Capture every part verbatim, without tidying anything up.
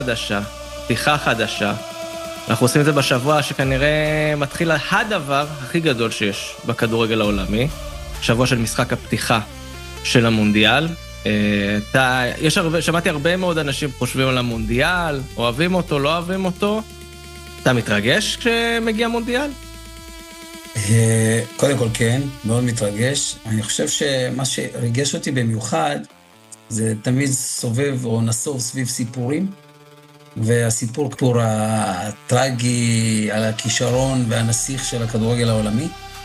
חדשה, פתיחה חדשה. אנחנו עושים את זה בשבוע שכנראה מתחיל הדבר הכי גדול שיש בכדורגל העולמי, שבוע של משחק הפתיחה של המונדיאל. אתה, יש הרבה, שמעתי הרבה מאוד אנשים חושבים על המונדיאל, אוהבים אותו, לא אוהבים אותו. אתה מתרגש כשמגיע מונדיאל? קודם כל כן, מאוד מתרגש. אני חושב שמה שריגש אותי במיוחד, זה תמיד סובב או נסוב סביב סיפורים, והסיפור כפור הטרגי על הכישרון והנסיך של הכדורגל העולמי,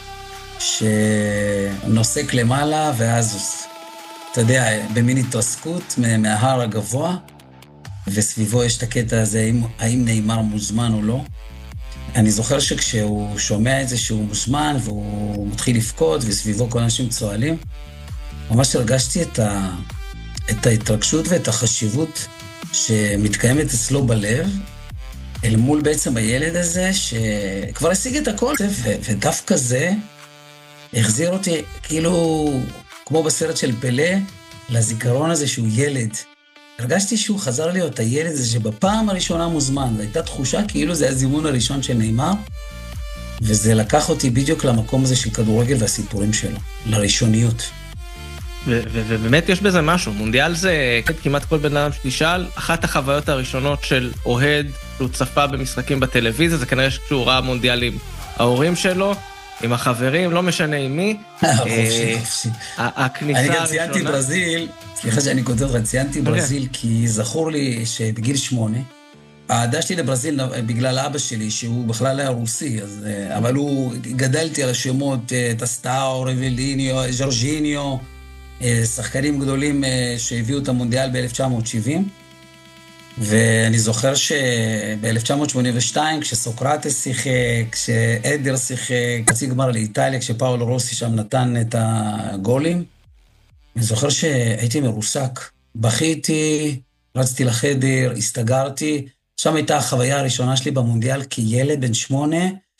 שנוסק למעלה, ואז, אתה יודע, במין התרסקות מההר הגבוה, וסביבו יש את הקטע הזה, האם, האם ניימר מוזמן או לא. אני זוכר שכשהוא שומע את זה שהוא מוזמן, והוא מתחיל לפקוד, וסביבו כל אנשים צועלים, ממש הרגשתי את, ה, את ההתרגשות ואת החשיבות שמתקיימת אצלו בלב, אל מול בעצם הילד הזה, שכבר השיג את הכל, ו, ודווקא זה החזיר אותי, כאילו, כמו בסרט של פלא, לזיכרון הזה שהוא ילד. הרגשתי שהוא חזר להיות הילד הזה שבפעם הראשונה מוזמן, זו הייתה תחושה כאילו זה הזימון הראשון של ניימר, וזה לקח אותי בדיוק למקום הזה של כדורגל והסיפורים שלו, לראשוניות. ובאמת יש בזה משהו, מונדיאל זה כמעט כל בן אדם שתשאל, אחת החוויות הראשונות של אוהד שהוא צפה במשחקים בטלוויזיה, זה כנראה שהוא ראה מונדיאל עם ההורים שלו, עם החברים, לא משנה עם מי. חופשי, חופשי. הכניסה אני גם הראשונה... ציינתי ברזיל, סליחה שאני כותב לך, ציינתי ברזיל, כי זכור לי שבגיל שמונה, העדה שלי לברזיל בגלל אבא שלי, שהוא בכלל היה רוסי, אז, אבל הוא גדלתי על השמות, טסטאו, ריבליניו, ז'ורג'יניו, שחקנים גדולים שהביאו את המונדיאל ב-אלף תשע מאות שבעים, ואני זוכר שב-אלף תשע מאות שמונים ושתיים, כשסוקרטס שיחק, כשאדר שיחק, חצי גמר לאיטליה, כשפאולו רוסי שם נתן את הגולים, אני זוכר שהייתי מרוסק, בכיתי, רצתי לחדר, הסתגרתי, שם הייתה החוויה הראשונה שלי במונדיאל כילד בן שמונה,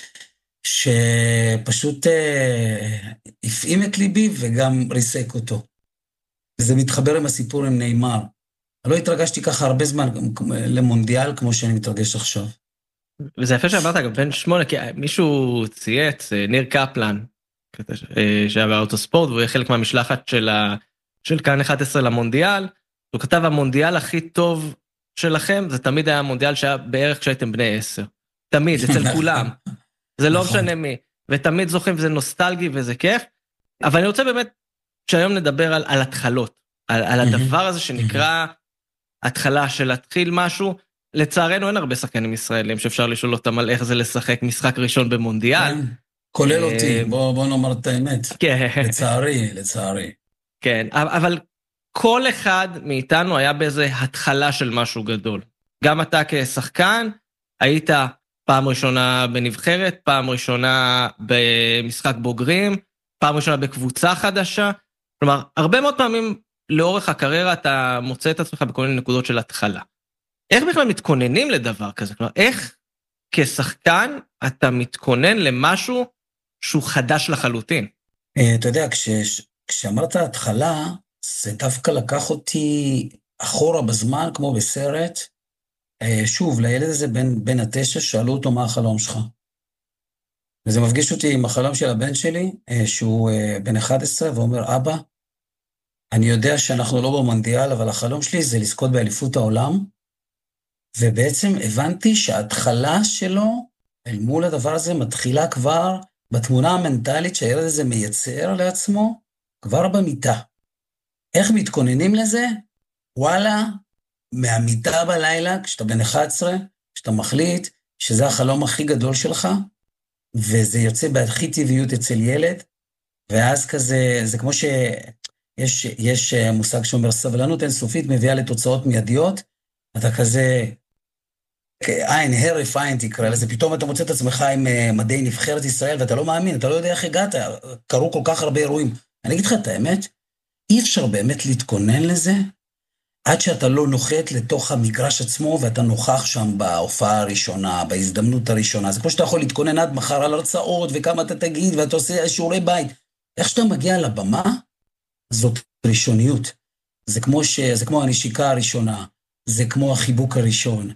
שפשוט אה, הפעים את ליבי וגם ריסק אותו. וזה מתחבר עם הסיפור עם ניימר. לא התרגשתי ככה הרבה זמן למונדיאל כמו שאני מתרגש עכשיו. וזה יפה שאמרת גם בן שמונה, כי מישהו צייץ, ניר קפלן, שהיה באוטוספורט, והוא היה חלק מהמשלחת של, ה... של כאן אחת עשרה למונדיאל, הוא כתב המונדיאל הכי טוב שלכם, זה תמיד היה המונדיאל שהיה בערך כשהייתם בני עשר. תמיד, אצל כולם. זה לא משנה מי. ותמיד זוכרים, וזה נוסטלגי וזה כיף. אבל אני רוצה באמת שהיום נדבר על, על התחלות, על, על הדבר הזה שנקרא התחלה של להתחיל משהו. לצערנו אין הרבה שחקנים ישראלים שאפשר לשאול אותם על איך זה לשחק משחק ראשון במונדיאל. כולל אותי, בוא, בוא נאמר את האמת. כן. לצערי, לצערי. כן, אבל כל אחד מאיתנו היה באיזה התחלה של משהו גדול. גם אתה כשחקן, היית פעם ראשונה בנבחרת, פעם ראשונה במשחק בוגרים, פעם ראשונה בקבוצה חדשה. כלומר, הרבה מאוד פעמים לאורך הקריירה אתה מוצא את עצמך בכל מיני נקודות של התחלה. איך בכלל מתכוננים לדבר כזה? כלומר, איך כשחקן אתה מתכונן למשהו שהוא חדש לחלוטין? אתה יודע, כש, כשאמרת התחלה, זה דווקא לקח אותי אחורה בזמן, כמו בסרט. שוב, לילד הזה בין, בין התשע, שאלו אותו מה החלום שלך. וזה מפגיש אותי עם החלום של הבן שלי, שהוא בן אחת עשרה, ואומר, אבא, אני יודע שאנחנו לא במונדיאל, אבל החלום שלי זה לזכות באליפות העולם, ובעצם הבנתי שההתחלה שלו, אל מול הדבר הזה, מתחילה כבר בתמונה המנטלית שהילד הזה מייצר לעצמו, כבר במיטה. איך מתכוננים לזה? וואלה, מהמיטה בלילה, כשאתה בן אחת עשרה, כשאתה מחליט שזה החלום הכי גדול שלך, וזה יוצא בהכי טבעיות אצל ילד, ואז כזה, זה כמו שיש יש מושג שאומר, סבלנות אינסופית מביאה לתוצאות מיידיות, אתה כזה, עין, הרף עין תקרא לזה, פתאום אתה מוצא את עצמך עם מדי נבחרת ישראל, ואתה לא מאמין, אתה לא יודע איך הגעת, קרו כל כך הרבה אירועים. אני אגיד לך את האמת, אי אפשר באמת להתכונן לזה, עד שאתה לא נוחת לתוך המגרש עצמו, ואתה נוכח שם בהופעה הראשונה, בהזדמנות הראשונה. זה כמו שאתה יכול להתכונן עד מחר על הרצאות, וכמה אתה תגיד, ואתה עושה שיעורי בית. איך שאתה מגיע לבמה, זאת ראשוניות. זה כמו, ש... זה כמו הנשיקה הראשונה. זה כמו החיבוק הראשון.